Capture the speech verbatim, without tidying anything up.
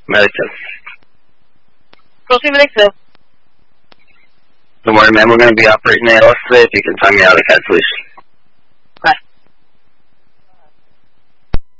Medic two. Proceed, Medic two. Don't worry, man. We're going to be operating A L S today. If you can time me out, I can't, please.